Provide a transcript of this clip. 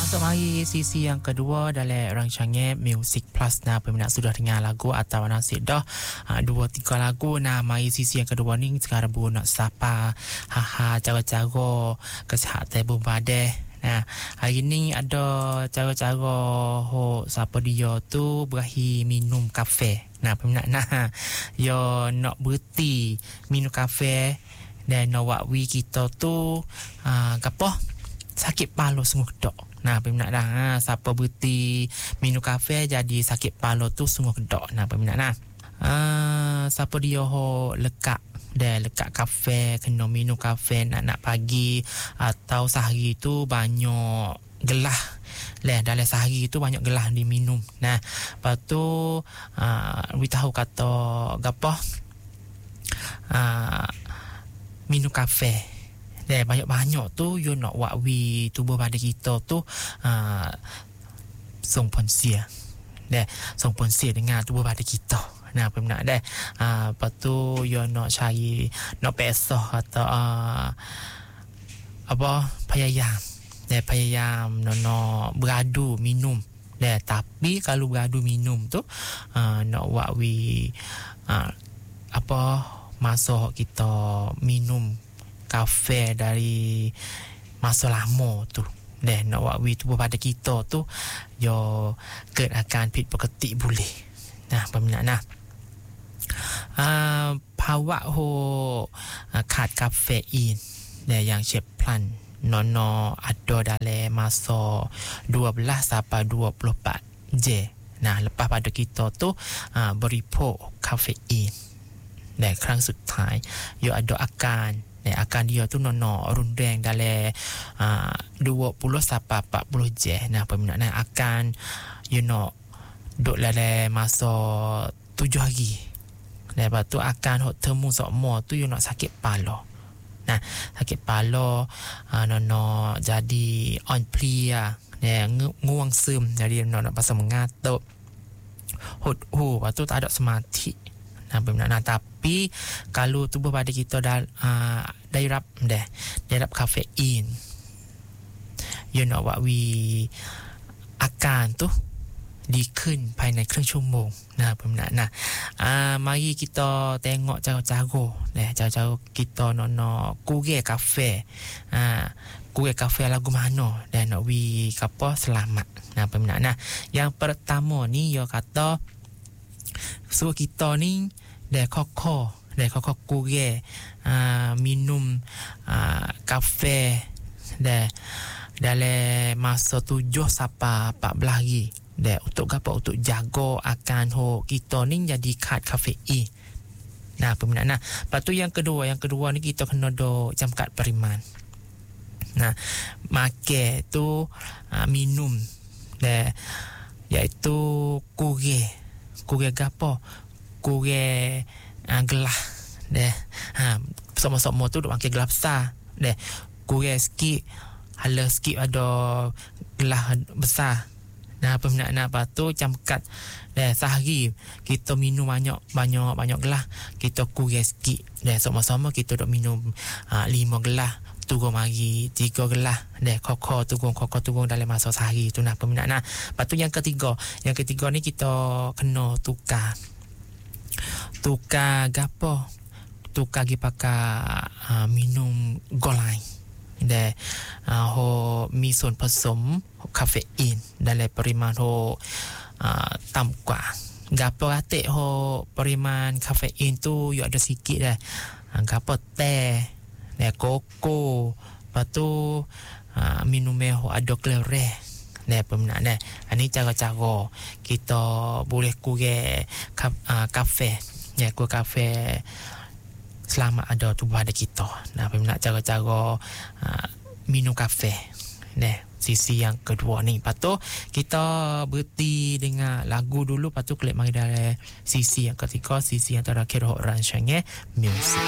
Masuk mari sisi yang kedua dalam rancangan Music Plus. Nah, peminat sudah dengar lagu atau nasib dah 2-3 lagu. Nah, mari sisi yang kedua ni sekarang bu nak sapa cara-cara kesihatan berbadan. Nah, hari ni ada cara-cara siapa dia tu berakhir minum kafe. Nah, peminat yo nak berhenti minum kafe dan nak buat kita tu apa sakit kepala sungguh kedok. Nah, peminat dah siapa berhenti minum kafe jadi sakit kepala tu sungguh kedok. Nah, peminat siapa dia lekat kafe, kena minum kafe nak pagi atau sehari tu banyak gelas. Dalam sehari tu banyak gelas diminum. Nah, lepas tu beritahu kata gapo minum kafe. Banyak-banyak tu you nak buat tubuh badan kita tu song ponsia. Song ponsia dengan tubuh badan kita. Nah, peminat lepas tu you nak cari nak pesah atau payayam nak beradu minum. Tapi kalau beradu minum tu nak buat masa kita minum kafe dari masa lama tu. Nak buat tubuh pada kita tu yo ket akan pit peketik boleh. Nah, peminat pawak kad kafein yang ceplan nono ada dalam masa 12 sampai 24 je. Nah, lepas pada kita tu beripok kafein. Dan kerang sutai yo ada akan dia tu nono rundeng dalam 20 sampai 40 je. Nah, peminat akan duduk dalam masa 7 hari. Lepas tu akan temu semua tu nak sakit kepala. Nah, sakit kepala nono jadi on plia nguang sem, jadi nono pasal mengatuk lepas tu tak ada semati. Nah, peminat tapi kalau tubuh badan kita dairap kafein you nak buat akan tu dikun paiในครึ่งชั่วโมง. Nah, peminat mari kita tengok cara-cara kita nak kurang kafe lagu mana dan nak apa selamat. Nah, peminat yang pertama ni yo kata suruh kita ni koko kurang minum kafe dalam masa 7 sampai 14 hari. Untuk jaga akan kita ni jadi kad kafein. Nah, peminat lepas tu yang kedua ni kita kena jamkat periman. Nah, makan tu minum iaitu kurang gapo kurang gelas sama-sama tu duk makan gelas besar kurang sikit hala sikit ada gelas besar. Nah, peminat lepas tu camkat sehari kita minum banyak gelas, kita kurang sikit sama-sama kita duk minum 5 gelas turun mari 3 gelas koko turun dalam masa sehari tu. Nah, peminat lepas tu yang ketiga ni kita kena tukar gapo gi pakai minum golai misonผสม kafein dalam pariman tamkwa gapo atik pariman kafein tu yo ada sikit gapo teh koko lepas tu minum ada klere. Peminat ini cara-cara kita boleh kurang kafe selama ada tubuh badan kita. Nah, peminat cara-cara minum kafe. Sisi yang kedua ni. Lepas tu kita berhenti dengan lagu dulu, lepas tu klik mari dalam sisi yang ketiga, sisi yang terakhir rancangan Music